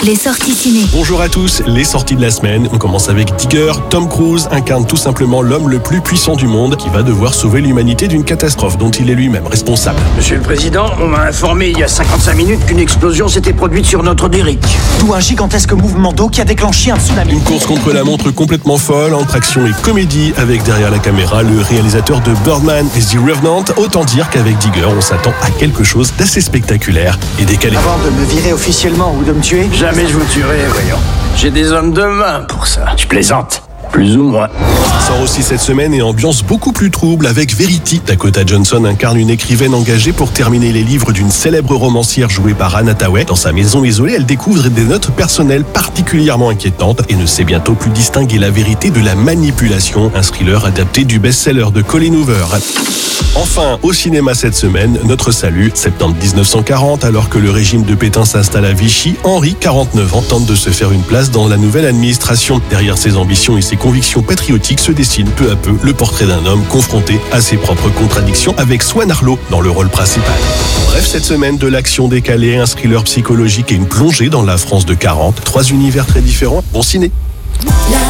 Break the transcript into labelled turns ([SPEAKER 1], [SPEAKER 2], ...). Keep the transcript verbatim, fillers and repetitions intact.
[SPEAKER 1] les sorties ciné.
[SPEAKER 2] Bonjour à tous, les sorties de la semaine. On commence avec Digger. Tom Cruise incarne tout simplement l'homme le plus puissant du monde qui va devoir sauver l'humanité d'une catastrophe dont il est lui-même responsable.
[SPEAKER 3] Monsieur le Président, on m'a informé il y a cinquante-cinq minutes qu'une explosion s'était produite sur notre derrick.
[SPEAKER 4] D'où un gigantesque mouvement d'eau qui a déclenché un tsunami.
[SPEAKER 2] Une course contre la montre complètement folle, entre action et comédie, avec derrière la caméra le réalisateur de Birdman et The Revenant. Autant dire qu'avec Digger, on s'attend à quelque chose d'assez spectaculaire et décalé.
[SPEAKER 4] Avant de me virer officiellement ou de me tuer,
[SPEAKER 3] Jamais je vous tuerai, voyons. J'ai des hommes de main pour ça. Je plaisante. Plus ou moins.
[SPEAKER 2] Sort aussi cette semaine et ambiance beaucoup plus trouble avec Verity. Dakota Johnson incarne une écrivaine engagée pour terminer les livres d'une célèbre romancière jouée par Anne Hathaway. Dans sa maison isolée, elle découvre des notes personnelles particulièrement inquiétantes et ne sait bientôt plus distinguer la vérité de la manipulation. Un thriller adapté du best-seller de Colleen Hoover. Enfin, au cinéma cette semaine, Notre Salut, septembre dix-neuf cent quarante, alors que le régime de Pétain s'installe à Vichy, Henri, quarante-neuf ans, tente de se faire une place dans la nouvelle administration. Derrière ses ambitions et ses convictions patriotiques se dessine peu à peu le portrait d'un homme confronté à ses propres contradictions avec Swan Arlo dans le rôle principal. Bref, cette semaine, de l'action décalée, un thriller psychologique et une plongée dans la France de quarante. Trois univers très différents. Bon ciné.
[SPEAKER 1] La